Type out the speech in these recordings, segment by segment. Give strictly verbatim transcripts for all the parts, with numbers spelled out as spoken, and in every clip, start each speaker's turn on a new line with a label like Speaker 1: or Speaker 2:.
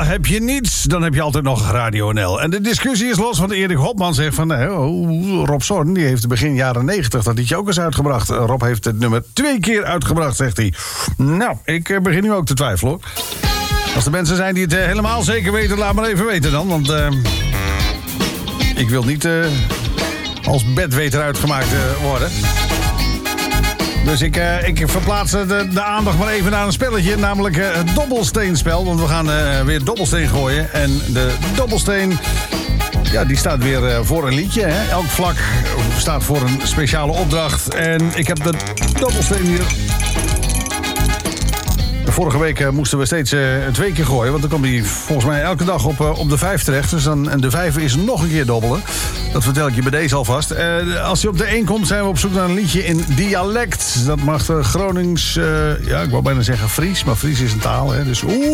Speaker 1: heb je niets, dan heb je altijd nog Radio N L. En de discussie is los, want Erik Hopman zegt van... Nee, oh, Rob Zorn, die heeft begin jaren negentig dat liedje ook eens uitgebracht. Rob heeft het nummer twee keer uitgebracht, zegt hij. Nou, ik begin nu ook te twijfelen, hoor. Als er mensen zijn die het helemaal zeker weten, laat maar even weten dan. Want uh, ik wil niet uh, als bedweter uitgemaakt uh, worden. Dus ik, uh, ik verplaats de, de aandacht maar even naar een spelletje. Namelijk uh, het dobbelsteenspel. Want we gaan uh, weer dobbelsteen gooien. En de dobbelsteen... Ja, die staat weer uh, voor een liedje. Hè? Elk vlak staat voor een speciale opdracht. En ik heb de dobbelsteen hier... Vorige week uh, moesten we steeds uh, twee keer gooien. Want dan komt hij volgens mij elke dag op, uh, op de vijf terecht. Dus dan, en de vijf is nog een keer dobbelen. Dat vertel ik je bij deze alvast. Uh, als hij op de één komt, zijn we op zoek naar een liedje in dialect. Dat mag uh, Gronings... Uh, ja, ik wou bijna zeggen Fries. Maar Fries is een taal, hè. Dus oeh...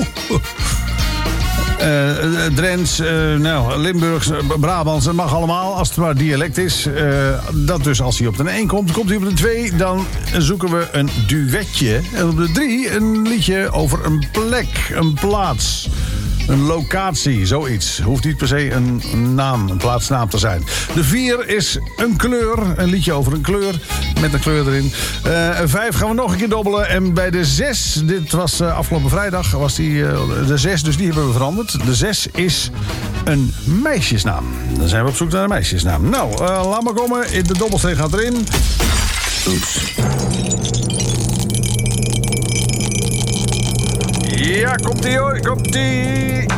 Speaker 1: Uh, Drents, uh, nou, Limburgs, Brabants, dat mag allemaal als het maar dialect is. Uh, dat dus als hij op de één komt. Komt hij op de twee, dan zoeken we een duetje. En op de drie een liedje over een plek, een plaats. Een locatie, zoiets. Hoeft niet per se een naam, een plaatsnaam te zijn. De vier is een kleur, een liedje over een kleur. Met een kleur erin. Uh, vijf gaan we nog een keer dobbelen. En bij de zes, dit was uh, afgelopen vrijdag, was die uh, de zes, dus die hebben we veranderd. De zes is een meisjesnaam. Dan zijn we op zoek naar een meisjesnaam. Nou, uh, laat maar komen. De dobbelsteen gaat erin. Oeps. Ja, komt-ie hoor, komt-ie.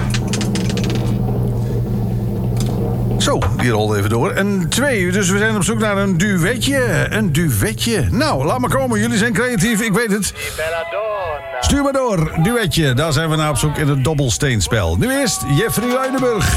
Speaker 1: Zo, die rolde even door. En twee, dus we zijn op zoek naar een duetje. Een duetje. Nou, laat maar komen. Jullie zijn creatief, ik weet het. Stuur maar door, duetje. Daar zijn we naar op zoek in het dobbelsteenspel. Nu eerst Jeffrey Luidenburg.